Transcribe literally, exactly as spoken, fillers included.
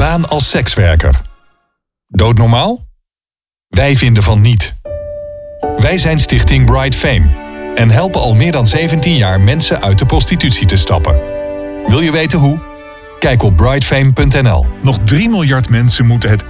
baan als sekswerker. Doodnormaal? Wij vinden van niet. Wij zijn Stichting Bright Fame en helpen al meer dan zeventien jaar mensen uit de prostitutie te stappen. Wil je weten hoe? Kijk op brightfame punt n l. Nog drie miljard mensen moeten het